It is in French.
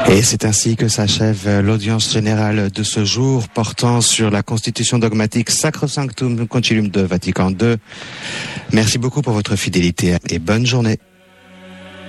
Et c'est ainsi que s'achève l'audience générale de ce jour portant sur la constitution dogmatique Sacrosanctum Concilium de Vatican II. Merci beaucoup pour votre fidélité et bonne journée.